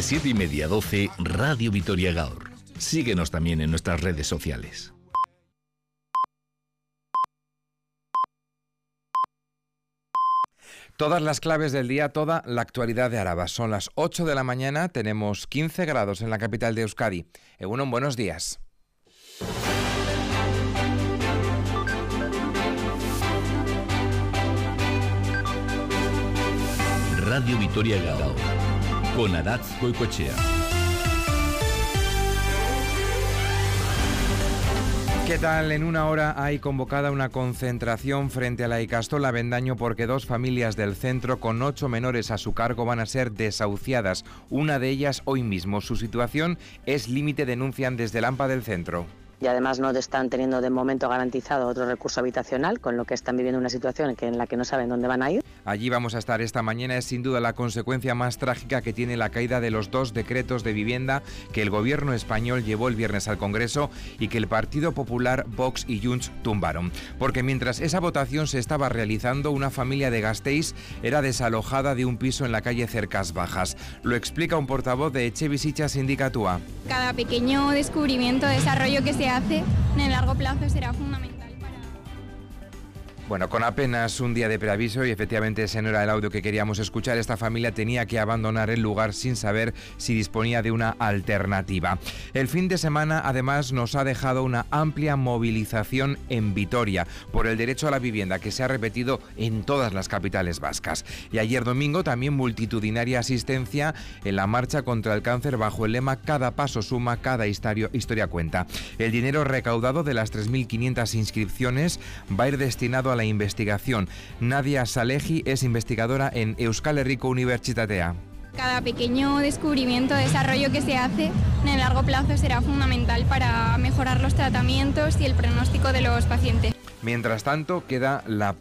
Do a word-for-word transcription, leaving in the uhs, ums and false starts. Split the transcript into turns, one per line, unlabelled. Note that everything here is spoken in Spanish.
De siete y media a doce, Radio Vitoria Gaur. Síguenos también en nuestras redes sociales.
Todas las claves del día, toda la actualidad de Araba. Son las ocho de la mañana, tenemos quince grados en la capital de Euskadi. Egunon, buenos días.
Radio Vitoria Gaur, con Aratz Goicoechea.
¿Qué tal? En una hora hay convocada una concentración frente a la Ikastola Avendaño porque dos familias del centro con ocho menores a su cargo van a ser desahuciadas. Una de ellas hoy mismo. Su situación es límite, denuncian desde el AMPA del centro.
Y además no están teniendo de momento garantizado otro recurso habitacional, con lo que están viviendo una situación en la que no saben dónde van a ir.
Allí vamos a estar esta mañana. Es sin duda la consecuencia más trágica que tiene la caída de los dos decretos de vivienda que el gobierno español llevó el viernes al Congreso y que el Partido Popular, Vox y Junts tumbaron. Porque mientras esa votación se estaba realizando, una familia de Gasteiz era desalojada de un piso en la calle Cercas Bajas. Lo explica un portavoz de Etxebizitza Sindikatua.
Cada pequeño descubrimiento, desarrollo que se hace en el largo plazo será fundamental para...
Bueno, con apenas un día de preaviso, y efectivamente ese no era el audio que queríamos escuchar, esta familia tenía que abandonar el lugar sin saber si disponía de una alternativa. El fin de semana además nos ha dejado una amplia movilización en Vitoria por el derecho a la vivienda que se ha repetido en todas las capitales vascas. Y ayer domingo también multitudinaria asistencia en la marcha contra el cáncer bajo el lema "Cada paso suma, cada historia, historia cuenta". El dinero recaudado de las tres mil quinientas inscripciones va a ir destinado a la investigación. Nadia Salehi es investigadora en Euskal Herriko Unibertsitatea.
Cada pequeño descubrimiento, desarrollo que se hace en el largo plazo será fundamental para mejorar los tratamientos y el pronóstico de los pacientes.
Mientras tanto, queda la